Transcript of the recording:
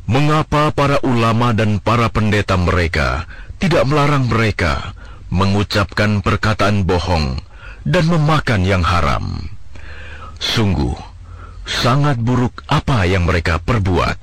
Mengapa para ulama dan para pendeta mereka tidak melarang mereka mengucapkan perkataan bohong dan memakan yang haram? Sungguh, sangat buruk apa yang mereka perbuat.